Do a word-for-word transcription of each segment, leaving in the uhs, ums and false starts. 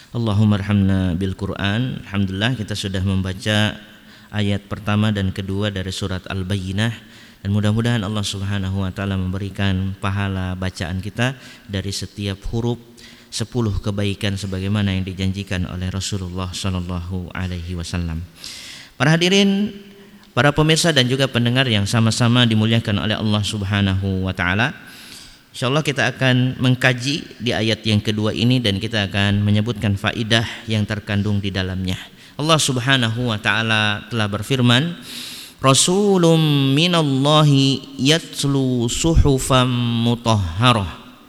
Allahumma arhamna bil Quran. Alhamdulillah kita sudah membaca ayat pertama dan kedua dari surat Al-Bayyinah, dan mudah-mudahan Allah Subhanahu wa taala memberikan pahala bacaan kita dari setiap huruf sepuluh kebaikan sebagaimana yang dijanjikan oleh Rasulullah sallallahu alaihi wasallam. Para hadirin, para pemirsa dan juga pendengar yang sama-sama dimuliakan oleh Allah Subhanahu wa taala, insyaallah kita akan mengkaji di ayat yang kedua ini dan kita akan menyebutkan faidah yang terkandung di dalamnya. Allah Subhanahu wa taala telah berfirman, Rasulun minallahi yatlu suhufan mutahharah,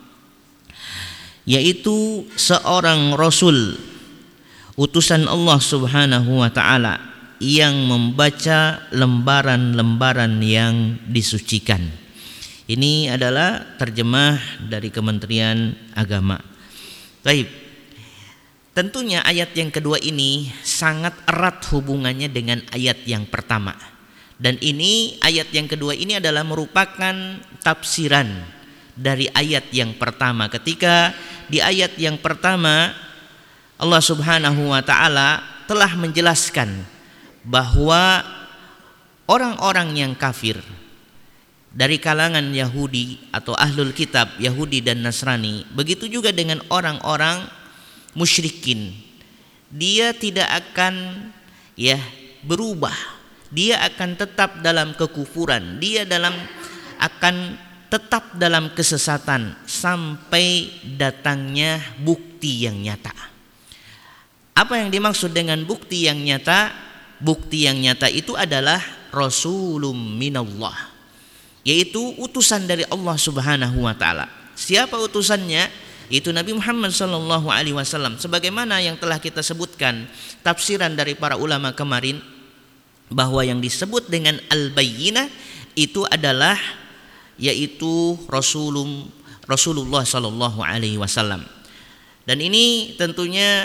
yaitu seorang rasul utusan Allah Subhanahu wa taala yang membaca lembaran-lembaran yang disucikan. Ini adalah terjemah dari Kementerian Agama. Baik. Tentunya ayat yang kedua ini sangat erat hubungannya dengan ayat yang pertama. Dan ini ayat yang kedua ini adalah merupakan tafsiran dari ayat yang pertama. Ketika di ayat yang pertama Allah Subhanahu wa taala telah menjelaskan bahwa orang-orang yang kafir dari kalangan Yahudi atau ahlul kitab Yahudi dan Nasrani, begitu juga dengan orang-orang musyrikin, dia tidak akan ya berubah, dia akan tetap dalam kekufuran, dia dalam akan tetap dalam kesesatan sampai datangnya bukti yang nyata. Apa yang dimaksud dengan bukti yang nyata? Bukti yang nyata itu adalah Rasulun minallah, yaitu utusan dari Allah Subhanahu wa taala. Siapa utusannya? Itu Nabi Muhammad sallallahu alaihi wasallam. Sebagaimana yang telah kita sebutkan tafsiran dari para ulama kemarin, bahwa yang disebut dengan Al-Bayyinah itu adalah yaitu Rasulum Rasulullah sallallahu alaihi wasallam. Dan ini tentunya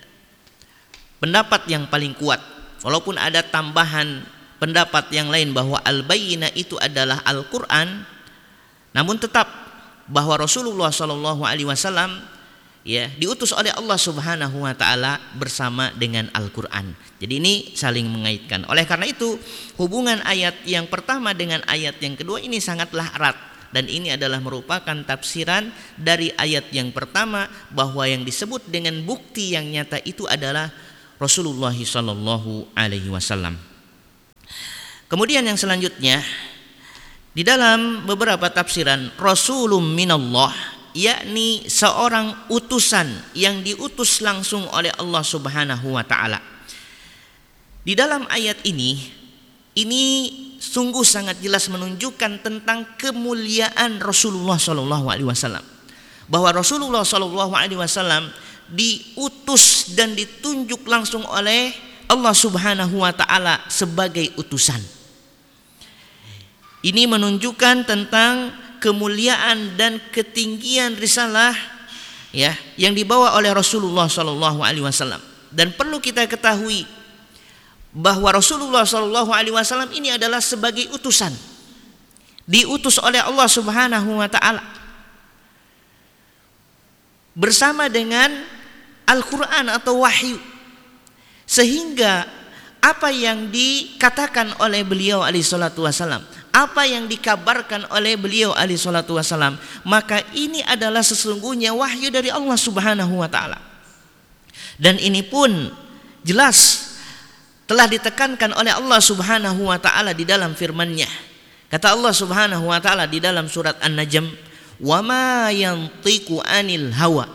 pendapat yang paling kuat, walaupun ada tambahan pendapat yang lain bahwa Al-Bayyinah itu adalah Al-Quran, namun tetap bahwa Rasulullah Shallallahu Alaihi Wasallam ya diutus oleh Allah Subhanahu Wa Taala bersama dengan Al-Quran. Jadi ini saling mengaitkan. Oleh karena itu hubungan ayat yang pertama dengan ayat yang kedua ini sangatlah erat, dan ini adalah merupakan tafsiran dari ayat yang pertama bahwa yang disebut dengan bukti yang nyata itu adalah Rasulullah Shallallahu Alaihi Wasallam. Kemudian yang selanjutnya di dalam beberapa tafsiran Rasulun minallah, yakni seorang utusan yang diutus langsung oleh Allah Subhanahu wa taala. Di dalam ayat ini ini sungguh sangat jelas menunjukkan tentang kemuliaan Rasulullah sallallahu alaihi wasallam. Bahwa Rasulullah sallallahu alaihi wasallam diutus dan ditunjuk langsung oleh Allah Subhanahu wa taala sebagai utusan. Ini menunjukkan tentang kemuliaan dan ketinggian risalah ya yang dibawa oleh Rasulullah sallallahu alaihi wasallam. Dan perlu kita ketahui bahwa Rasulullah sallallahu alaihi wasallam ini adalah sebagai utusan, diutus oleh Allah Subhanahu wa taala bersama dengan Al-Qur'an atau wahyu, sehingga apa yang dikatakan oleh beliau alaihi salatu wasallam, apa yang dikabarkan oleh beliau alaihi salatu wasallam, maka ini adalah sesungguhnya wahyu dari Allah Subhanahu wa taala. Dan ini pun jelas telah ditekankan oleh Allah Subhanahu wa taala di dalam firman-Nya. Kata Allah Subhanahu wa taala di dalam surat An-Najm, "Wa ma yantiqu 'anil hawa."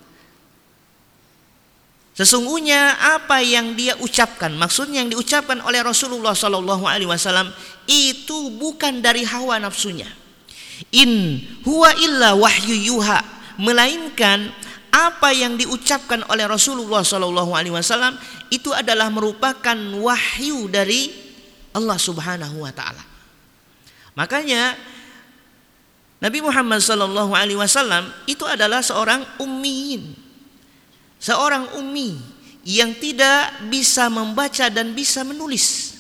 Sesungguhnya apa yang dia ucapkan, maksudnya yang diucapkan oleh Rasulullah sallallahu alaihi wasallam itu bukan dari hawa nafsunya. In huwa illa wahyu yuha, melainkan apa yang diucapkan oleh Rasulullah sallallahu alaihi wasallam itu adalah merupakan wahyu dari Allah Subhanahu wa taala. Makanya Nabi Muhammad sallallahu alaihi wasallam itu adalah seorang ummiyin. Seorang ummi yang tidak bisa membaca dan bisa menulis.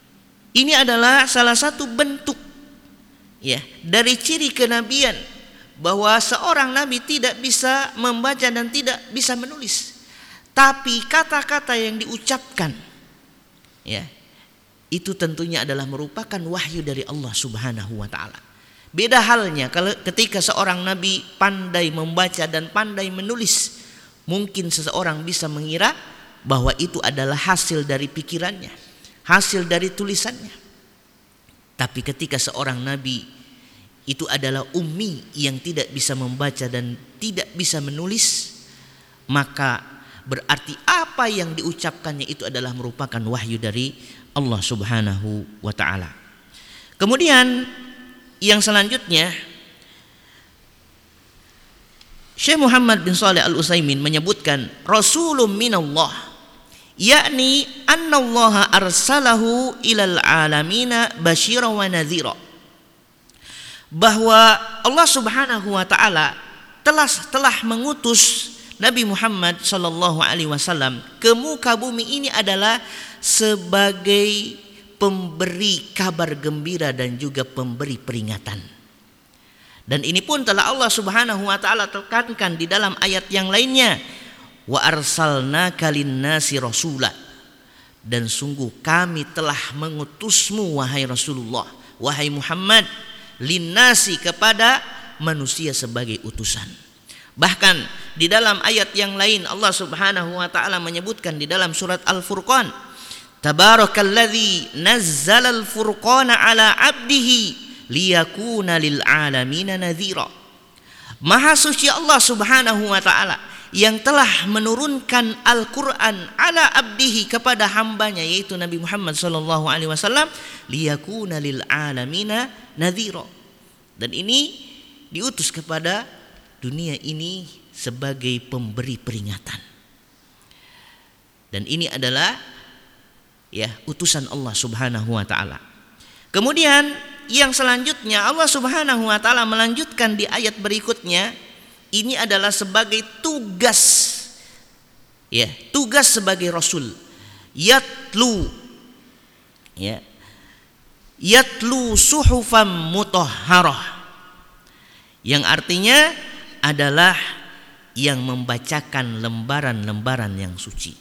Ini adalah salah satu bentuk ya dari ciri kenabian, bahwa seorang nabi tidak bisa membaca dan tidak bisa menulis, tapi kata-kata yang diucapkan ya itu tentunya adalah merupakan wahyu dari Allah Subhanahu wa taala. Beda halnya kalau ketika seorang nabi pandai membaca dan pandai menulis, mungkin seseorang bisa mengira bahwa itu adalah hasil dari pikirannya, hasil dari tulisannya. Tapi ketika seorang nabi itu adalah ummi yang tidak bisa membaca dan tidak bisa menulis, maka berarti apa yang diucapkannya itu adalah merupakan wahyu dari Allah Subhanahu wa taala. Kemudian yang selanjutnya, Syekh Muhammad bin Shalih Al-Utsaimin menyebutkan Rasulun minallah, yakni annallaha arsalahu ilal alamina basyira wa nadhira, bahwa Allah Subhanahu wa taala telah telah mengutus Nabi Muhammad sallallahu alaihi wasallam ke muka bumi ini adalah sebagai pemberi kabar gembira dan juga pemberi peringatan. Dan ini pun telah Allah Subhanahu wa taala tekankan di dalam ayat yang lainnya, wa arsalnaka linnasi rasula, dan sungguh kami telah mengutusmu wahai Rasulullah, wahai Muhammad, linnasi kepada manusia sebagai utusan. Bahkan di dalam ayat yang lain Allah Subhanahu wa taala menyebutkan di dalam surat Al-Furqan, Tabarakalladzi nazzalal furqana ala 'abdihi liyakuna lil 'alamina nadhira. Maha suci Allah Subhanahu wa taala yang telah menurunkan Al-Qur'an ala 'abdihi kepada hambanya yaitu Nabi Muhammad sallallahu alaihi wasallam, liyakuna lil 'alamina nadhira. Dan ini diutus kepada dunia ini sebagai pemberi peringatan. Dan ini adalah ya utusan Allah Subhanahu wa taala. Kemudian yang selanjutnya Allah Subhanahu wa taala melanjutkan di ayat berikutnya, ini adalah sebagai tugas ya, tugas sebagai rasul. Yatlu ya. Yatlu suhufam mutahharah, yang artinya adalah yang membacakan lembaran-lembaran yang suci.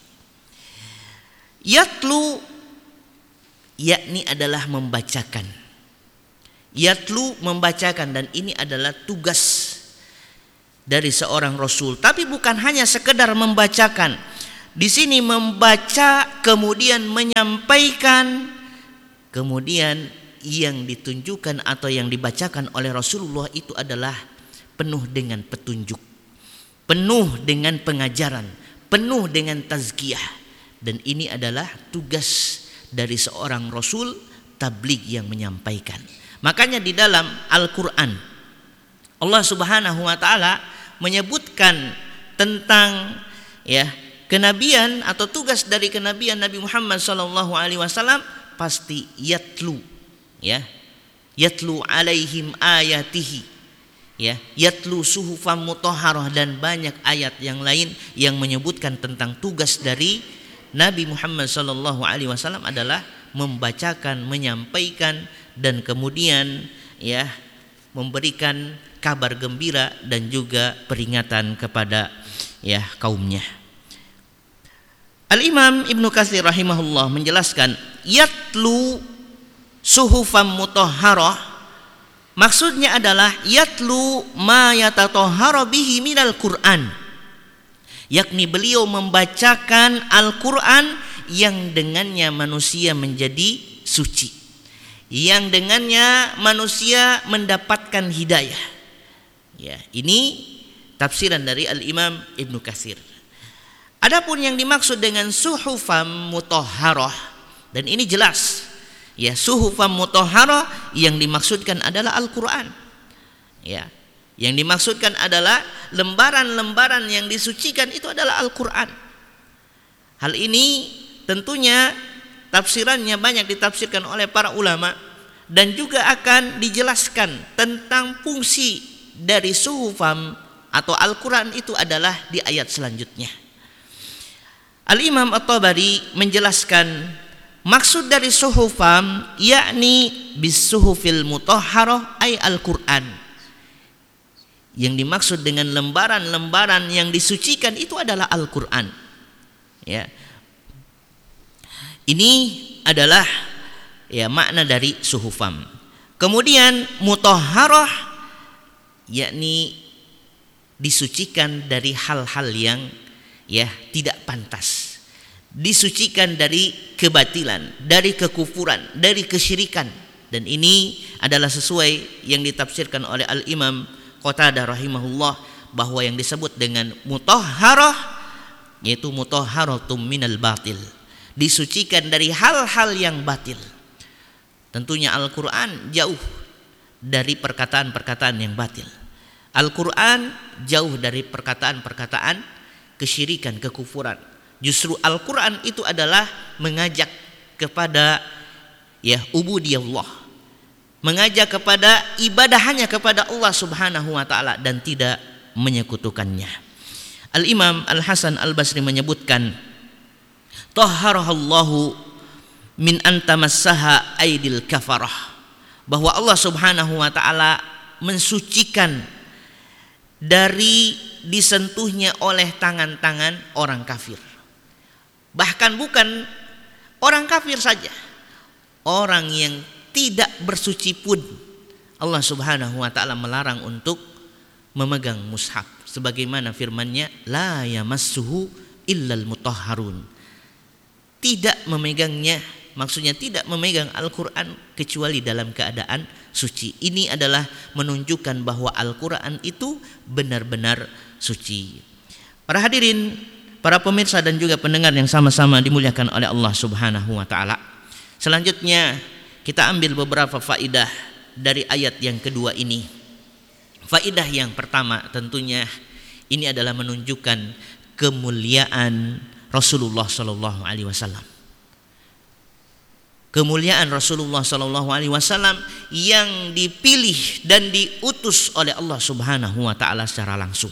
Yatlu yakni adalah membacakan. Yatlu membacakan, dan ini adalah tugas dari seorang rasul. Tapi bukan hanya sekedar membacakan. Di sini membaca kemudian menyampaikan, kemudian yang ditunjukkan atau yang dibacakan oleh Rasulullah itu adalah penuh dengan petunjuk, penuh dengan pengajaran, penuh dengan tazkiyah. Dan ini adalah tugas dari seorang rasul, tabligh yang menyampaikan. Makanya di dalam Al-Qur'an Allah Subhanahu wa taala menyebutkan tentang ya kenabian atau tugas dari kenabian Nabi Muhammad sallallahu alaihi wasallam, pasti yatlu ya, yatlu alaihim ayatihi ya, yatlu suhufam mutahharah, dan banyak ayat yang lain yang menyebutkan tentang tugas dari Nabi Muhammad sallallahu alaihi wasallam adalah membacakan, menyampaikan, dan kemudian ya memberikan kabar gembira dan juga peringatan kepada ya kaumnya. Al-Imam Ibnu Katsir rahimahullah menjelaskan yatlu suhufam mutahharah, maksudnya adalah yatlu ma yatatahharu bihi minal Qur'an, yakni beliau membacakan Al-Qur'an yang dengannya manusia menjadi suci, yang dengannya manusia mendapatkan hidayah. Ya, ini tafsiran dari Al-Imam Ibnu Katsir. Adapun yang dimaksud dengan suhufam mutahharah, dan ini jelas ya, suhufam mutahharah yang dimaksudkan adalah Al-Qur'an. Ya, yang dimaksudkan adalah lembaran-lembaran yang disucikan itu adalah Al-Qur'an. Hal ini tentunya tafsirannya banyak ditafsirkan oleh para ulama, dan juga akan dijelaskan tentang fungsi dari suhufam atau Al-Qur'an itu adalah di ayat selanjutnya. Al-Imam At-Tabari menjelaskan maksud dari suhufam yakni bisuhufil mutahharah ay Al-Qur'an, Yang dimaksud dengan lembaran-lembaran yang disucikan itu adalah Al-Quran. Ya. Ini adalah ya makna dari suhufam. Kemudian mutahharah, yakni disucikan dari hal-hal yang ya tidak pantas, disucikan dari kebatilan, dari kekufuran, dari kesyirikan. Dan ini adalah sesuai yang ditafsirkan oleh Al-Imam Qatadah rahimahullah, bahwa yang disebut dengan mutahharah yaitu mutahharatum minal batil, disucikan dari hal-hal yang batil. Tentunya Al-Quran jauh dari perkataan-perkataan yang batil. Al-Quran jauh dari perkataan-perkataan kesyirikan, kekufuran. Justru Al-Quran itu adalah mengajak kepada ya ubudiyallah, mengajak kepada ibadah hanya kepada Allah Subhanahu wa taala dan tidak menyekutukannya. Al-Imam Al-Hasan Al-Basri menyebutkan, tahharahallahu min antamassaha aidil kafarah, bahwa Allah Subhanahu wa taala mensucikan dari disentuhnya oleh tangan-tangan orang kafir. Bahkan bukan orang kafir saja, orang yang tidak bersuci pun Allah Subhanahu wa taala melarang untuk memegang mushaf, sebagaimana firman-Nya, la yamassuhu illal mutahharun. Tidak memegangnya, maksudnya tidak memegang Al-Qur'an kecuali dalam keadaan suci. Ini adalah menunjukkan bahwa Al-Qur'an itu benar-benar suci. Para hadirin, para pemirsa dan juga pendengar yang sama-sama dimuliakan oleh Allah Subhanahu wa taala. Selanjutnya kita ambil beberapa faidah dari ayat yang kedua ini. Faidah yang pertama tentunya ini adalah menunjukkan kemuliaan Rasulullah sallallahu alaihi wasallam. Kemuliaan Rasulullah sallallahu alaihi wasallam yang dipilih dan diutus oleh Allah Subhanahu wa taala secara langsung.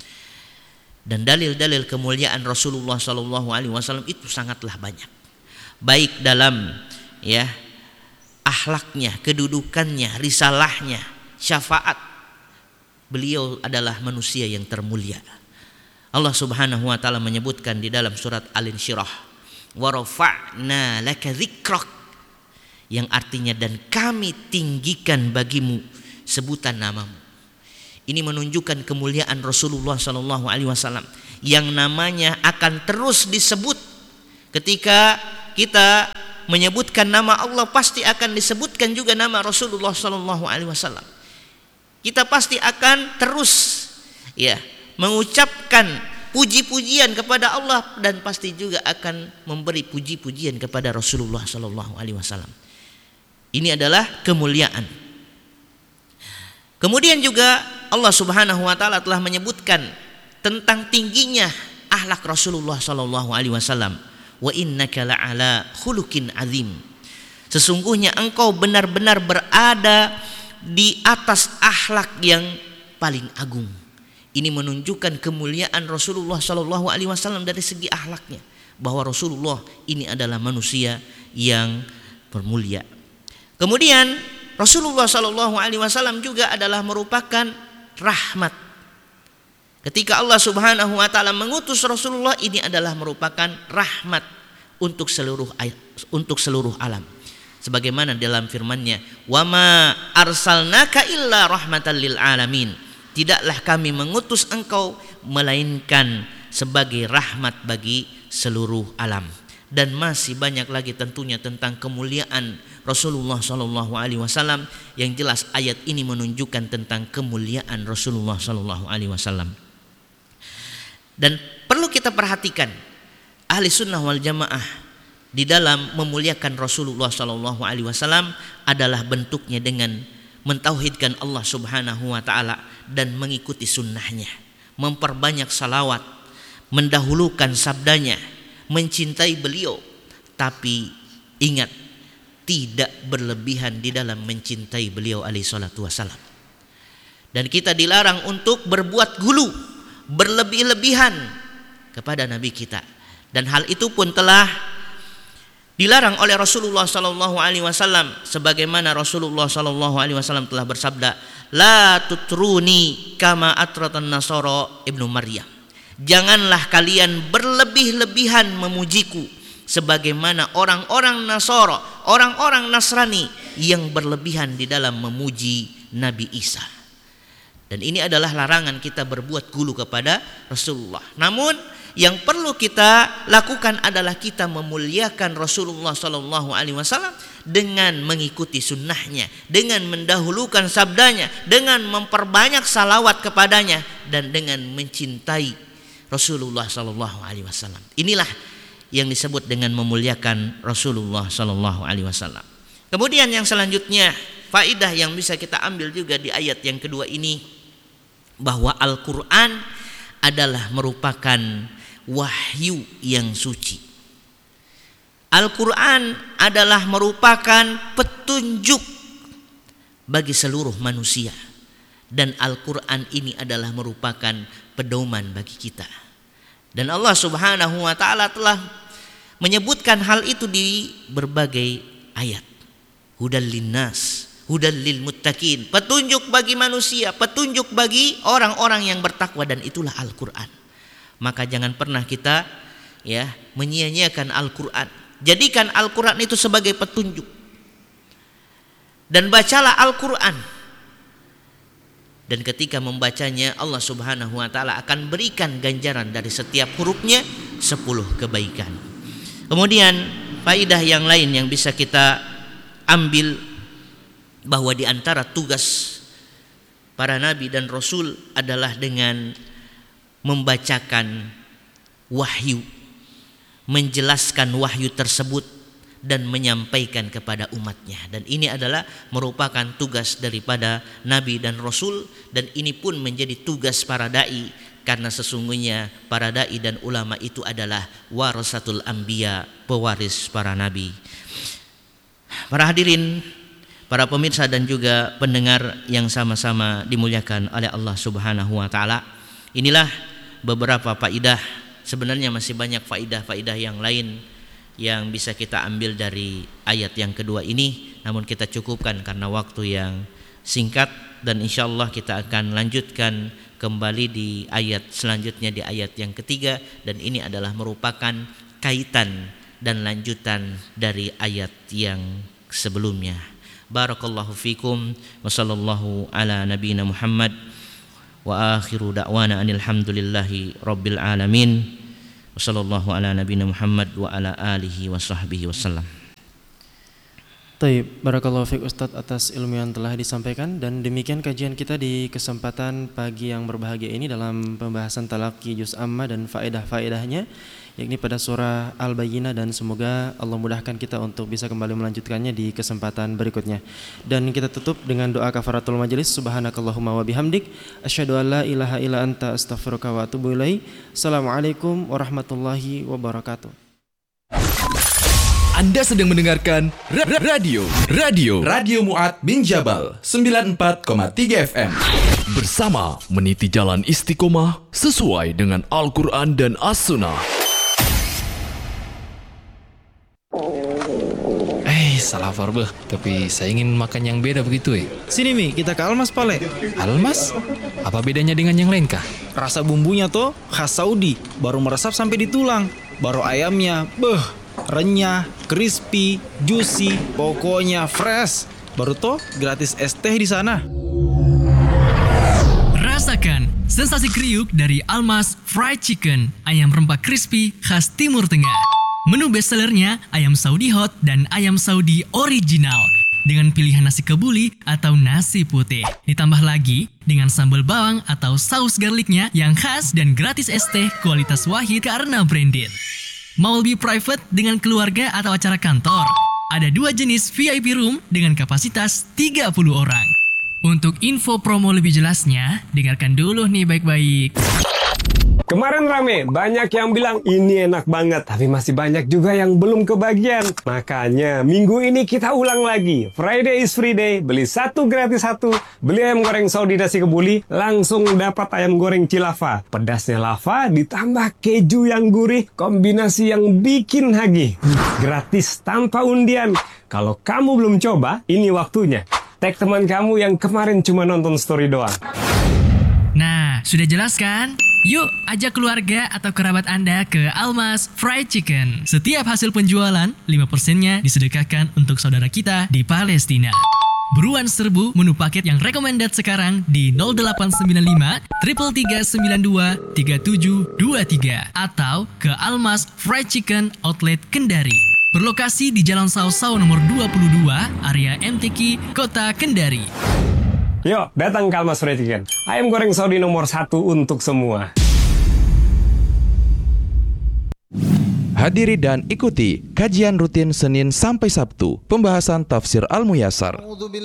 Dan dalil-dalil kemuliaan Rasulullah sallallahu alaihi wasallam itu sangatlah banyak. Baik dalam ya akhlaknya, kedudukannya, risalahnya, syafaat. Beliau adalah manusia yang termulia. Allah Subhanahu wa taala menyebutkan di dalam surat Al-Insyirah, wa rafa'na laka dzikrak, yang artinya dan kami tinggikan bagimu sebutan namamu. Ini menunjukkan kemuliaan Rasulullah sallallahu alaihi wasallam yang namanya akan terus disebut. Ketika kita menyebutkan nama Allah, pasti akan disebutkan juga nama Rasulullah sallallahu alaihi wasallam. Kita pasti akan terus ya mengucapkan puji-pujian kepada Allah dan pasti juga akan memberi puji-pujian kepada Rasulullah sallallahu alaihi wasallam. Ini adalah kemuliaan. Kemudian juga Allah Subhanahu wa taala telah menyebutkan tentang tingginya akhlak Rasulullah sallallahu alaihi wasallam. Wa innaka la'ala khuluqin azim. Sesungguhnya engkau benar-benar berada di atas akhlak yang paling agung. Ini menunjukkan kemuliaan Rasulullah sallallahu alaihi wasallam dari segi akhlaknya, bahwa Rasulullah ini adalah manusia yang bermulia. Kemudian Rasulullah sallallahu alaihi wasallam juga adalah merupakan rahmat. Ketika Allah Subhanahu wa taala mengutus Rasulullah, ini adalah merupakan rahmat untuk seluruh untuk seluruh alam. Sebagaimana dalam firman-Nya, "Wa ma arsalnaka illa rahmatan lil alamin." Tidaklah kami mengutus engkau melainkan sebagai rahmat bagi seluruh alam. Dan masih banyak lagi tentunya tentang kemuliaan Rasulullah sallallahu alaihi wasallam, yang jelas ayat ini menunjukkan tentang kemuliaan Rasulullah sallallahu alaihi wasallam. Dan perlu kita perhatikan, ahli sunnah wal jamaah di dalam memuliakan Rasulullah sallallahu alaihi wasallam adalah bentuknya dengan mentauhidkan Allah Subhanahu wa taala dan mengikuti sunnahnya, memperbanyak salawat, mendahulukan sabdanya, mencintai beliau, tapi ingat, tidak berlebihan di dalam mencintai beliau alaihi salatu wasallam. Dan kita dilarang untuk berbuat gulu, berlebih-lebihan kepada Nabi kita. Dan hal itu pun telah dilarang oleh Rasulullah sallallahu alaihi wasallam, sebagaimana Rasulullah sallallahu alaihi wasallam telah bersabda, la tutruni kama atratan nasara ibnu Maryam. Janganlah kalian berlebih-lebihan memujiku sebagaimana orang-orang Nasara, orang-orang Nasrani yang berlebihan di dalam memuji Nabi Isa. Dan ini adalah larangan kita berbuat gulu kepada Rasulullah. Namun yang perlu kita lakukan adalah kita memuliakan Rasulullah sallallahu alaihi wasallam dengan mengikuti sunnahnya, dengan mendahulukan sabdanya, dengan memperbanyak salawat kepadanya, dan dengan mencintai Rasulullah sallallahu alaihi wasallam. Inilah yang disebut dengan memuliakan Rasulullah sallallahu alaihi wasallam. Kemudian yang selanjutnya, faedah yang bisa kita ambil juga di ayat yang kedua ini, bahwa Al-Qur'an adalah merupakan wahyu yang suci. Al-Qur'an adalah merupakan petunjuk bagi seluruh manusia, dan Al-Qur'an ini adalah merupakan pedoman bagi kita. Dan Allah Subhanahu wa taala telah menyebutkan hal itu di berbagai ayat. Hudal linnas, hudal lil muttaqin, petunjuk bagi manusia, petunjuk bagi orang-orang yang bertakwa, dan itulah Al-Qur'an. Maka jangan pernah kita ya menyia-nyiakan Al-Qur'an. Jadikan Al-Qur'an itu sebagai petunjuk. Dan bacalah Al-Qur'an. Dan ketika membacanya, Allah Subhanahu wa taala akan berikan ganjaran dari setiap hurufnya sepuluh kebaikan. Kemudian faedah yang lain yang bisa kita ambil, bahwa di antara tugas para nabi dan rasul adalah dengan membacakan wahyu, menjelaskan wahyu tersebut dan menyampaikan kepada umatnya. Dan ini adalah merupakan tugas daripada nabi dan rasul, dan ini pun menjadi tugas para dai, karena sesungguhnya para dai dan ulama itu adalah warasatul anbiya, pewaris para nabi. Para hadirin, para pemirsa dan juga pendengar yang sama-sama dimuliakan oleh Allah Subhanahu wa taala, inilah beberapa faedah. Sebenarnya masih banyak faedah-faedah yang lain yang bisa kita ambil dari ayat yang kedua ini, namun kita cukupkan karena waktu yang singkat, dan insyaallah kita akan lanjutkan kembali di ayat selanjutnya, di ayat yang ketiga, dan ini adalah merupakan kaitan dan lanjutan dari ayat yang sebelumnya. Barakallahu fikum wa sallallahu ala nabiyina Muhammad wa akhiru da'wana anil hamdulillahi rabbil alamin. Wassallallahu ala nabiyina Muhammad wa ala alihi wa sahbihi wasallam. Taib, barakallahu fiik Ustadz atas ilmu yang telah disampaikan, dan demikian kajian kita di kesempatan pagi yang berbahagia ini dalam pembahasan talaqi juz amma dan faedah-faedahnya, yakni pada surah Al-Bayyinah, dan semoga Allah mudahkan kita untuk bisa kembali melanjutkannya di kesempatan berikutnya. Dan kita tutup dengan doa kafaratul majelis. Subhanakallahumma wa bihamdik asyhadu an la ilaha illa anta astaghfiruka wa atubu ilaik. Assalamualaikum warahmatullahi wabarakatuh. Anda sedang mendengarkan radio radio Radio Mu'ad bin Jabal sembilan puluh empat koma tiga F M bersama meniti jalan istiqomah sesuai dengan Al-Quran dan As-Sunnah. Eh, salah Farbeh, tapi saya ingin makan yang beda begitu eh. Sini Mi, kita ke Almas Pale. Almas? Apa bedanya dengan yang lain kah? Rasa bumbunya tuh khas Saudi, baru meresap sampai di tulang. Baru ayamnya, beh, renyah, crispy, juicy, pokoknya fresh. Baru toh gratis es teh di sana. Rasakan sensasi kriuk dari Almas Fried Chicken, ayam rempah crispy khas Timur Tengah. Menu bestsellernya ayam Saudi Hot dan ayam Saudi Original dengan pilihan nasi kebuli atau nasi putih. Ditambah lagi dengan sambal bawang atau saus garlicnya yang khas dan gratis es teh kualitas Wahid karena branded. Mau lebih private dengan keluarga atau acara kantor? Ada dua jenis V I P room dengan kapasitas tiga puluh orang. Untuk info promo lebih jelasnya, dengarkan dulu nih baik-baik. Kemarin rame, banyak yang bilang ini enak banget, tapi masih banyak juga yang belum kebagian. Makanya minggu ini kita ulang lagi. Friday is free day, beli satu gratis satu. Beli ayam goreng Saudi nasi kebuli, langsung dapat ayam goreng Cilava. Pedasnya lava ditambah keju yang gurih, kombinasi yang bikin hagih. Gratis tanpa undian. Kalau kamu belum coba, ini waktunya. Tag teman kamu yang kemarin cuma nonton story doang. Nah, sudah jelas kan? Yuk, ajak keluarga atau kerabat Anda ke Almas Fried Chicken. Setiap hasil penjualan, lima persennya disedekahkan untuk saudara kita di Palestina. Buruan serbu menu paket yang recommended sekarang di nol delapan sembilan lima tiga tiga sembilan dua tiga tujuh dua tiga atau ke Almas Fried Chicken Outlet Kendari. Berlokasi di Jalan Sau-Sau nomor dua puluh dua, area M T Q, Kota Kendari. Yuk, datang ke Almas Fried Chicken. Ayam goreng Saudi nomor satu untuk semua. Hadiri dan ikuti kajian rutin Senin sampai Sabtu, pembahasan tafsir Al-Muyassar.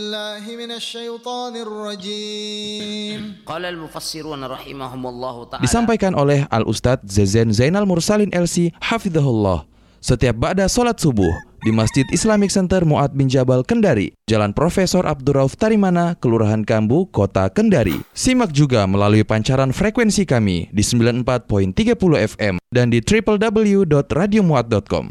Disampaikan oleh Al-Ustadz Zezen Zainal Mursalin L C Hafidhahullah. Setiap ba'da sholat subuh di Masjid Islamic Center Mu'ad bin Jabal, Kendari, Jalan Profesor Abdurrauf Tarimana, Kelurahan Kambu, Kota Kendari. Simak juga melalui pancaran frekuensi kami di sembilan puluh empat koma tiga puluh F M dan di w w w dot radio muat dot com.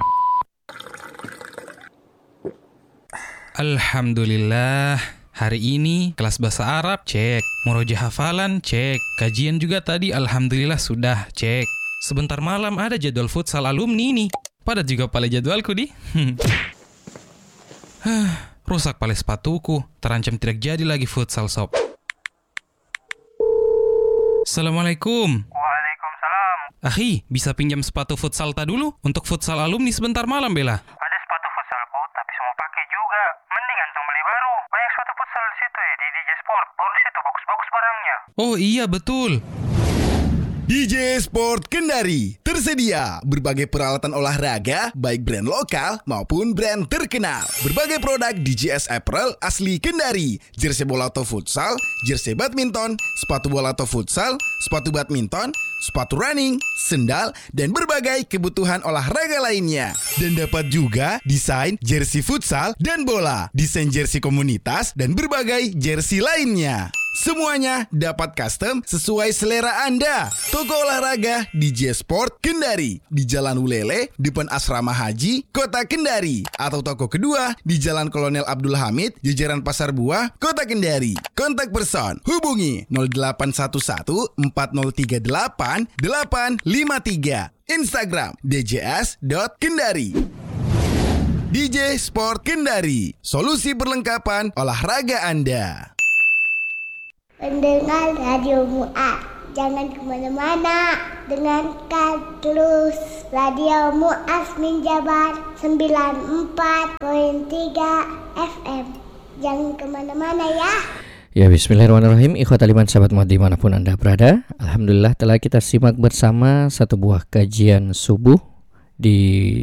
Alhamdulillah, hari ini kelas bahasa Arab cek, murojaah hafalan cek, kajian juga tadi alhamdulillah sudah cek. Sebentar malam ada jadwal futsal alumni nih. Padat juga pale jadwalku di. Rusak pale sepatuku, terancam tidak jadi lagi futsal sob. Assalamualaikum. Waalaikumsalam. Akhi, bisa pinjam sepatu futsal ta dulu untuk futsal alumni sebentar malam bela? Ada sepatu futsalku, tapi semua pakai juga. Mending antum beli baru. Banyak sepatu futsal di situ ya, di D J Sport. Baru situ bagus-bagus barangnya. Oh iya betul. D J Sport Kendari tersedia berbagai peralatan olahraga baik brand lokal maupun brand terkenal. Berbagai produk D J S Apparel asli Kendari, jersey bola atau futsal, jersey badminton, sepatu bola atau futsal, sepatu badminton, sepatu running, sendal, dan berbagai kebutuhan olahraga lainnya. Dan dapat juga desain jersey futsal dan bola, desain jersey komunitas, dan berbagai jersey lainnya. Semuanya dapat custom sesuai selera Anda. Toko olahraga D J Sport Kendari di Jalan Ulele, depan Asrama Haji, Kota Kendari. Atau toko kedua di Jalan Kolonel Abdul Hamid, jajaran Pasar Buah, Kota Kendari. Kontak person hubungi nol delapan satu satu empat nol tiga delapan delapan lima tiga. Instagram d j s dot kendari. D J Sport Kendari, solusi perlengkapan olahraga Anda. Pendengar Radio Mu'ad, jangan kemana-mana, dengarkan terus Radio Mu'ad bin Jabal sembilan puluh empat koma tiga F M. Jangan kemana-mana ya. Ya, bismillahirrahmanirrahim. Ikhwatal iman, sahabat mu'ad dimanapun Anda berada, alhamdulillah telah kita simak bersama satu buah kajian subuh di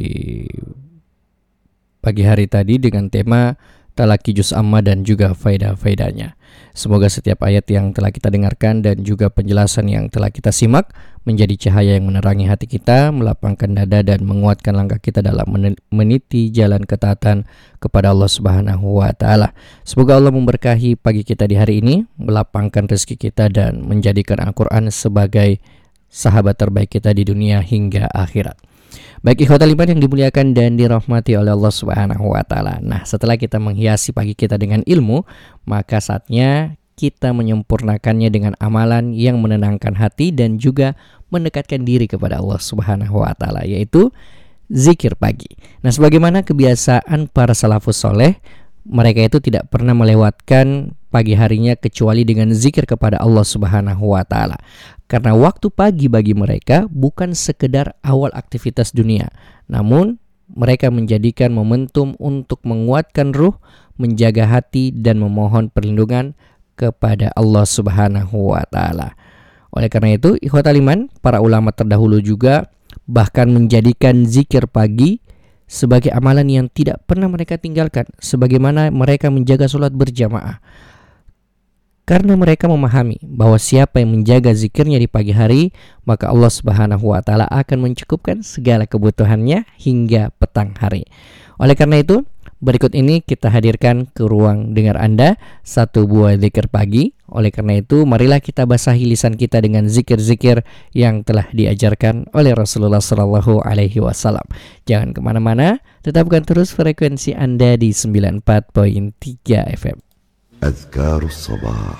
pagi hari tadi dengan tema Talaki Juz Amma dan juga faedah-faedahnya. Semoga setiap ayat yang telah kita dengarkan dan juga penjelasan yang telah kita simak menjadi cahaya yang menerangi hati kita, melapangkan dada dan menguatkan langkah kita dalam meniti jalan ketaatan kepada Allah Subhanahu wa taala. Semoga Allah memberkahi pagi kita di hari ini, melapangkan rezeki kita dan menjadikan Al-Qur'an sebagai sahabat terbaik kita di dunia hingga akhirat. Baik ikhwatal iman yang dimuliakan dan dirahmati oleh Allah Subhanahu wa taala. Nah, setelah kita menghiasi pagi kita dengan ilmu, maka saatnya kita menyempurnakannya dengan amalan yang menenangkan hati dan juga mendekatkan diri kepada Allah Subhanahu wa taala, yaitu zikir pagi. Nah, sebagaimana kebiasaan para salafus soleh, mereka itu tidak pernah melewatkan pagi harinya kecuali dengan zikir kepada Allah Subhanahu wa taala. Karena waktu pagi bagi mereka bukan sekedar awal aktivitas dunia, namun mereka menjadikan momentum untuk menguatkan ruh, menjaga hati dan memohon perlindungan kepada Allah Subhanahu wa taala. Oleh karena itu, ikhwatal iman, para ulama terdahulu juga bahkan menjadikan zikir pagi sebagai amalan yang tidak pernah mereka tinggalkan, sebagaimana mereka menjaga sholat berjamaah. karena mereka memahami bahwa siapa yang menjaga zikirnya di pagi hari, maka Allah Subhanahu wa taala akan mencukupkan segala kebutuhannya hingga petang hari. Oleh karena itu, berikut ini kita hadirkan ke ruang dengar Anda satu buah zikir pagi. Oleh karena itu, marilah kita basahi lisan kita dengan zikir-zikir yang telah diajarkan oleh Rasulullah shallallahu alaihi wasallam. Jangan kemana-mana, tetapkan terus frekuensi Anda di sembilan puluh empat koma tiga F M. أذكار الصباح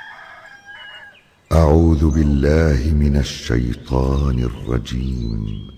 أعوذ بالله من الشيطان الرجيم